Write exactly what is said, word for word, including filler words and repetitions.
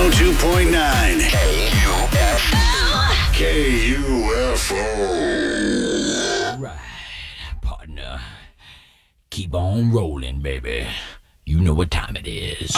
oh two point nine. K U F O. K U F O. All right, partner. Keep on rolling, baby. You know what time it is.